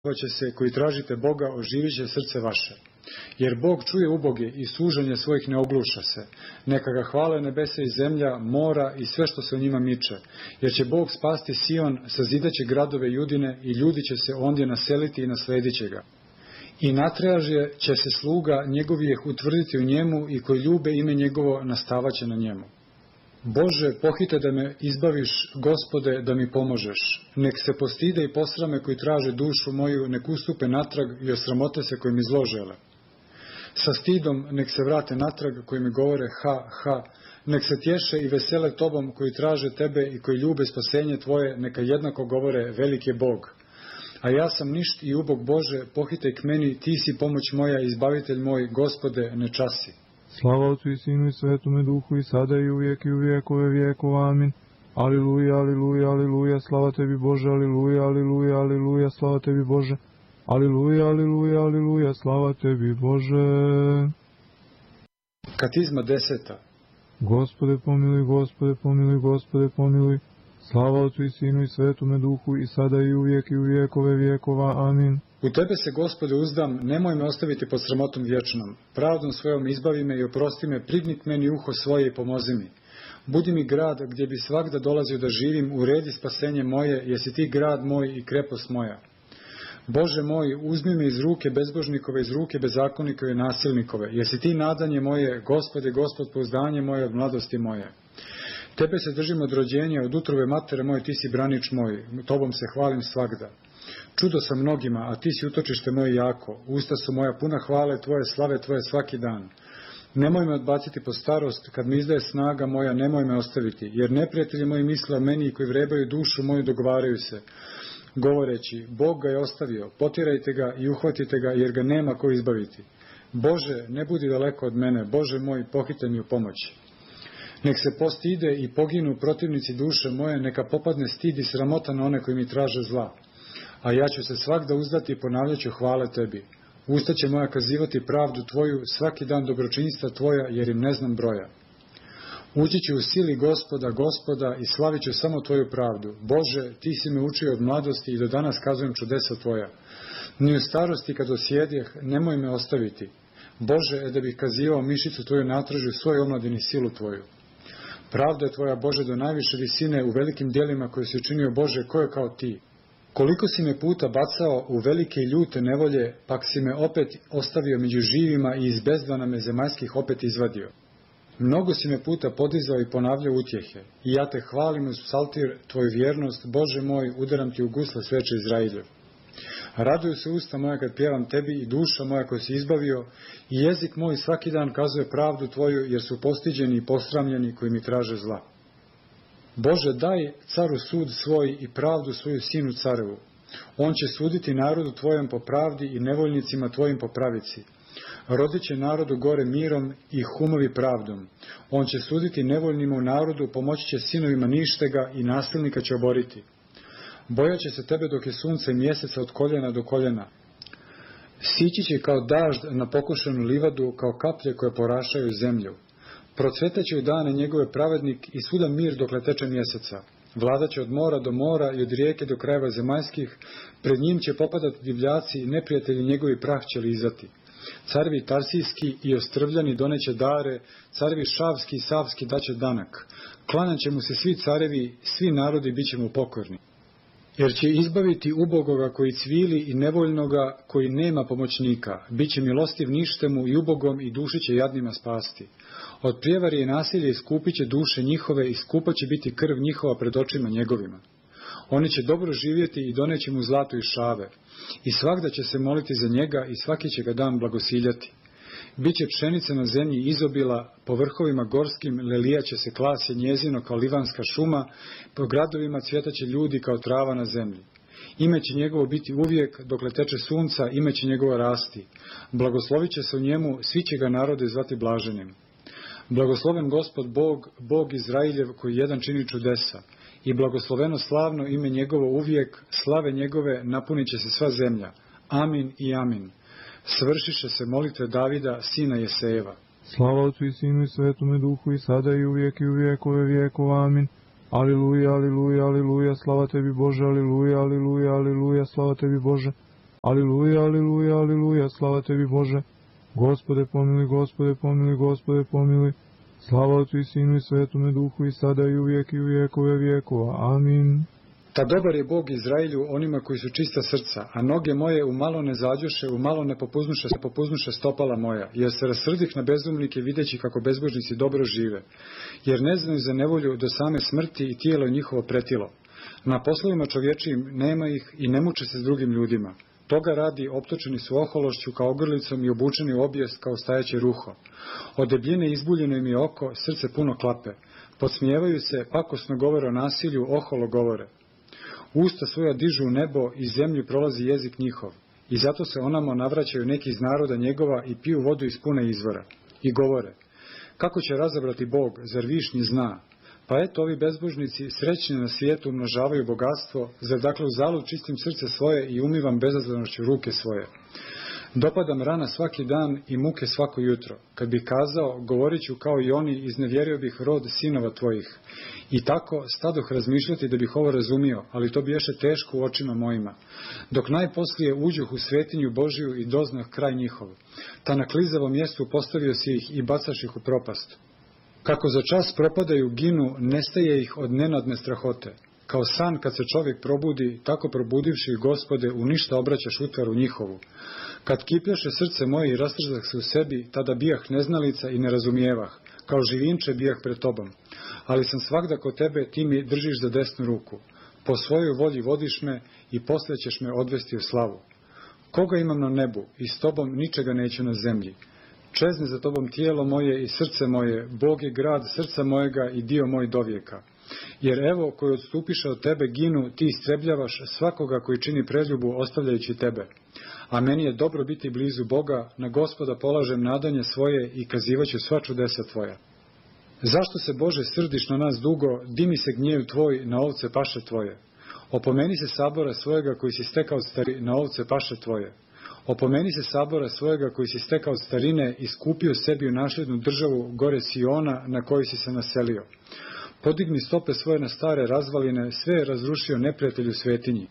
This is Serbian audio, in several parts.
će se koji tražite Boga, oživit će srce vaše. Jer Bog čuje uboge i suženje svojih ne ogluša se. Neka ga hvale nebesa i zemlja, mora i sve što se u njima miče. Jer će Bog spasti Sion, sazidaće gradove Judine i ljudi će se ondje naseliti i nasledit će ga. I natraže će se sluga njegovih utvrditi u njemu i koji ljube ime njegovo nastavaće na njemu. Bože, pohite da me izbaviš, Gospode, da mi pomožeš. Nek se postide i posrame koji traže dušu moju, nek ustupe natrag i osramote se koji mi zlo žele. Sa stidom nek se vrate natrag koji mi govore ha, ha, nek se tješe i vesele tobom koji traže tebe i koji ljube spasenje tvoje, neka jednako govore velik je Bog. A ja sam ništ i ubog Bože, pohitaj k meni, ti si pomoć moja, izbavitelj moj, Gospode, ne časi. Slava Otcu i Sinu i Svetome Duhu i sada i uvijek i u vijekove vijekova. Amin. Aliluja, aliluja, aliluja, slava tebi Bože, aliluja, aliluja, aliluja, slava tebi Bože. Aliluja, aliluja, aliluja, slava tebi Bože. Katizma 10. Gospode pomiluj, Gospode pomiluj, Gospode pomiluj. Slava Otcu i Sinu i Svetome Duhu i sada i uvijek i u vijekove vijekova. Amin. U tebe se, Gospode, uzdam, nemoj me ostaviti pod sramotom vječnom. Pravdom svojom izbavi me i oprosti me, prigni k meni uho svoje i pomozi mi. Budi mi grad gdje bi svagda dolazio da živim, uredi spasenje moje, jesi ti grad moj i krepost moja. Bože moj, uzmi me iz ruke bezbožnikove, iz ruke bezakonikove i nasilnikove. Jesi ti nadanje moje, Gospode, Gospod, pouzdanje moje od mladosti moje. Tebe se držim od rođenja, od utrove matere moje, ti si branič moj, tobom se hvalim svagda. Čudo sam mnogima, a ti si utočište moje jako, usta su moja puna hvale tvoje, slave tvoje svaki dan. Nemoj me odbaciti po starost, kad mi izdaje snaga moja, nemoj me ostaviti, jer neprijatelji moji misle o meni koji vrebaju dušu moju dogovaraju se, govoreći, Bog ga je ostavio, potjerajte ga i uhvatite ga, jer ga nema ko izbaviti. Bože, ne budi daleko od mene, Bože moj, pohite mi u pomoći. Nek se postide i poginu protivnici duše moje, neka popadne stid i sramota na one koji mi traže zla. A ja ću se svagda uzdati i ponavljaću hvale tebi. Usta će moja kazivati pravdu tvoju, svaki dan dobročinstva tvoja, jer im ne znam broja. Ući ću u sili Gospoda, Gospoda, i slavit ću samo tvoju pravdu. Bože, ti si me učio od mladosti i do danas kazujem čudesa tvoja. Ni u starosti kad osjedjeh, nemoj me ostaviti. Bože, da bih kazivao mišicu tvoju natraži u svojoj omladini silu tvoju. Pravda je tvoja, Bože, do najviše visine u velikim djelima koje si učinio, Bože, ko je kao ti. Koliko si me puta bacao u velike i ljute nevolje, pak si me opet ostavio među živima i iz bezdana me zemaljskih opet izvadio. Mnogo si me puta podizao i ponavljao utjehe, i ja te hvalim uz psaltir tvoju vjernost, Bože moj, udaram ti u gusle sveče Izrailjev. Raduju se usta moja kad pjevam tebi i duša moja koju si izbavio, i jezik moj svaki dan kazuje pravdu tvoju, jer su postiđeni i posramljeni koji mi traže zla. Bože, daj caru sud svoj i pravdu svoju sinu carevu. On će suditi narodu tvojom po pravdi i nevoljnicima tvojim po pravici. Rodit će narodu gore mirom i humovi pravdom. On će suditi nevoljnima u narodu, pomoći će sinovima ništega i nasilnika će oboriti. Bojaće se tebe dok je sunce i mjeseca od koljena do koljena. Sići će kao dažd na pokušanu livadu, kao kaplje koje porašaju zemlju. Procvetaće u dane njegove pravednik i svuda mir dokle teče mjeseca. Vladaće od mora do mora i od rijeke do krajeva zemaljskih, pred njim će popadati divljaci i neprijatelji njegovi prah će lizati. Carevi tarsijski i ostrvljani doneće dare, carevi šavski i savski daće danak. Klanjat će mu se svi carevi, svi narodi bit će mu pokorni. Jer će izbaviti ubogoga koji cvili i nevoljnoga koji nema pomoćnika. Biće milostiv ništemu i ubogom i duši će jadnima spasti. Od prijevari i nasilja iskupit će duše njihove i skupa će biti krv njihova pred očima njegovima. Oni će dobro živjeti i doneće mu zlato i šave. I svagda će se moliti za njega i svaki će ga dan blagosiljati. Biće pšenice na zemlji izobila, po vrhovima gorskim lelija će se klasje njezino kao livanska šuma, po gradovima cvjetaće ljudi kao trava na zemlji. Ime će njegovo biti uvijek, dokle teče sunca, ime će njegovo rasti. Blagoslovit će se u njemu, svi će ga narode zvati blaženim. Blagosloven Gospod Bog, Bog Izrailjev koji jedan čini čudesa. I blagosloveno slavno ime njegovo uvijek, slave njegove napunit će se sva zemlja. Amin i amin. Svršiše se molitve Davida, sina Jesejeva. Slava Otcu i Sinu i Svetome Duhu i sada i uvijek i u vijekove vijekova. Amin. Aliluja, aliluja, aliluja, slava tebi Bože, aliluja, aliluja, aliluja, slava tebi Bože. Aliluja, aliluja, aliluja, slava tebi Bože. Gospode pomiluj, Gospode pomiluj, Gospode pomiluj. Slava Otcu i Sinu i Svetome Duhu i sada i uvijek i u vjekove vjekova. Amin. Ta dobar je Bog Izraelju onima koji su čista srca, a noge moje umalo ne zađoše, umalo ne popuznuše stopala moja, jer se rasrdih na bezumnike videći kako bezbožnici dobro žive, jer ne znaju za nevolju do same smrti i tijelo je njihovo pretilo. Na poslovima čovječijim nema ih i ne muče se s drugim ljudima. Toga radi optočeni su ohološću kao ogrlicom i obučeni u obijest kao stajeće ruho. Od debljine izbuljeno im je oko, srce puno klape. Podsmijevaju se, pakosno govore o nasilju, oholo govore. Usta svoja dižu u nebo i zemlju prolazi jezik njihov. I zato se onamo navraćaju neki iz naroda njegova i piju vodu iz pune izvora. I govore, kako će razabrati Bog, zar višnji zna? Pa eto, ovi bezbožnici srećni na svijetu umnožavaju bogatstvo, zar dakle u zalud čistim srce svoje i umivam bezazlenošću ruke svoje. Dopadam rana svaki dan i muke svako jutro. Kad bih kazao, govorit ću kao i oni, iznevjerio bih rod sinova tvojih. I tako stadoh razmišljati da bih ovo razumio, ali to biješe teško u očima mojima. Dok najposlije uđuh u svetinju Božiju i doznah kraj njihov. Ta na klizavom mjestu postavio si ih i bacaš ih u propast. Kako za čas propadaju, ginu, nestaje ih od nenadne strahote. Kao san kad se čovjek probudi, tako probudivši Gospode, u ništa obraćaš utvaru njihovu. Kad kipljaše srce moje i rastrzah se u sebi, tada bijah neznalica i ne razumijevah, kao živinče bijah pred tobom. Ali sam svagda kod tebe, ti mi držiš za desnu ruku. Po svojoj volji vodiš me i poslije ćeš me odvesti u slavu. Koga imam na nebu i s tobom ničega neću na zemlji. Čezne za tobom tijelo moje i srce moje, Bog je grad srca mojega i dio moj dovijeka. Jer evo, koji odstupiše od tebe ginu, ti istrebljavaš svakoga koji čini preljubu ostavljajući tebe. A meni je dobro biti blizu Boga, na Gospoda polažem nadanje svoje i kazivaću sva čudesa tvoja. Zašto se, Bože, srdiš na nas dugo, dimi se gnjev tvoj na ovce paše tvoje. Opomeni se sabora svojega koji si stekao od starine na ovce paše tvoje. Opomeni se sabora svojega koji si stekao od starine i skupio sebi u nasljednu državu gore Siona na kojoj si se naselio. Podigni stope svoje na stare razvaline, sve je razrušio neprijatelju svetinji.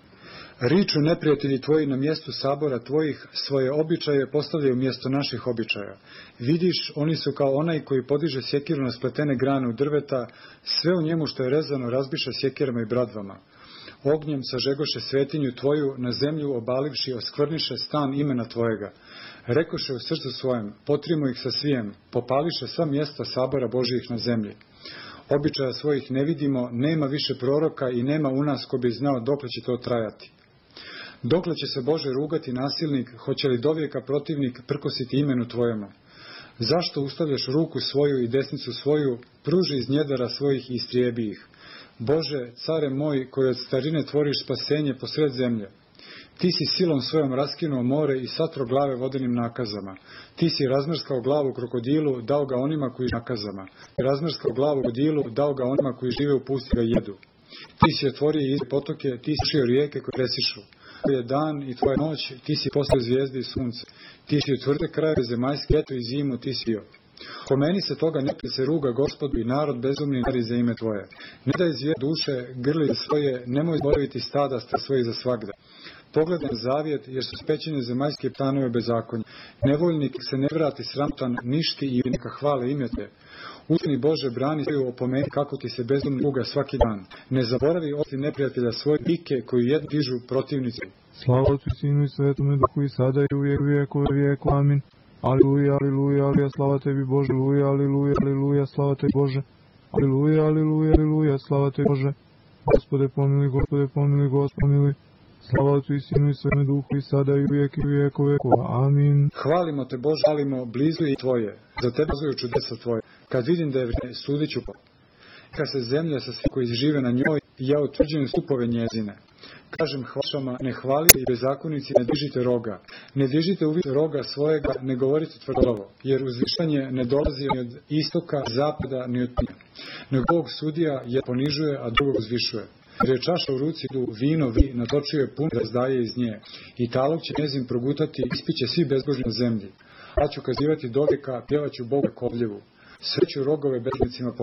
Riču neprijatelji tvoji na mjestu sabora tvojih, svoje običaje postavljaju mjesto naših običaja. Vidiš, oni su kao onaj koji podiže sjekiru na spletene grane u drveta, sve u njemu što je rezano razbiša sjekirama i bradvama. Ognjem sažegoše svetinju tvoju, na zemlju obalivši oskvrniše stan imena tvojega. Rekoše u srcu svojem, potrimo ih sa svijem, popališe sva mjesta sabora Božijih na zemlji. Običaja svojih ne vidimo, nema više proroka i nema u nas ko bi znao dokle će to trajati. Dokle će se, Bože, rugati nasilnik, hoće li dovijeka protivnik prkositi imenu tvojemu? Zašto ustavljaš ruku svoju i desnicu svoju, pruži iz njedara svojih i istrijebi ih? Bože, care moj, koji od starine tvoriš spasenje posred zemlje. Ti si silom svojom raskinuo more i satro glave vodenim nakazama. Ti si razmrskao glavu krokodilu, dao ga onima koji nakazama. Razmrskao glavu krokodilu, dao ga onima koji žive u pusti ga jedu. Ti si otvorio iz potoke, ti si šio rijeke koje presišu. Tvoj je dan i tvoja noć, ti si poslao zvijezde i sunce. Ti si utvrde krajeve zemaljske, ljeto i zimu, ti si bio. Po meni se toga ne se ruga Gospodu i narod bezumni nari za ime tvoje. Ne daj zvijer duše, grli svoje, nemoj zaboraviti stada svojih za svagda. Pogledaj zavjet, jer su spećene zemaljske ptanove bezakonje. Nevoljnik se ne vrati sramotan, ništi i neka hvale ime te. Uzmi, Bože, brani svoju, opomeni kako ti se bezumni ruga svaki dan. Ne zaboravi osti neprijatelja svoje pike koju jedno dižu protivnici. Slava Otcu i Sinu i Svetome Duhu i sada i uvijek vijekove vijekova. Amin. Aliluja, aliluja, aliluja, slava tebi Bože, aliluja, aliluja, aliluja, slava tebi Bože. Aliluja, aliluja, aliluja, slava tebi Bože. Gospode pomiluj, Gospode pomiluj, Gospode pomiluj. Slava Otcu i Sinu i Svetome Duhu i sada i uvijek i vijekove vijekova. Amin. Hvalimo te, Bože, hvalimo, blizu je tvoje, za tebe zvoju čudesa tvoje. Kad vidim da je vrijeme, sudit ću po. Kad se zemlja sa svi koji žive na njoj, ja utvrđujem stupove njezine. Kažem hvašama, ne hvalite i bezakonici, ne dižite roga. Ne dižite uvijek roga svojega, ne govorite tvrdoglavo, jer uzvišanje ne dolazi ni od istoka, zapada, ni od pinja. Nego Bog sudija je ponižuje, a drugog uzvišuje. Jer je čaša u ruci tu vino natočio je pun razdaje iz nje. I talog će njezin progutati, ispiće svi bezbožni na zemlji. Ja ću kazivati dovijeka, pjevaću Boga kovljevu. Sve ću rogove bezbožnicima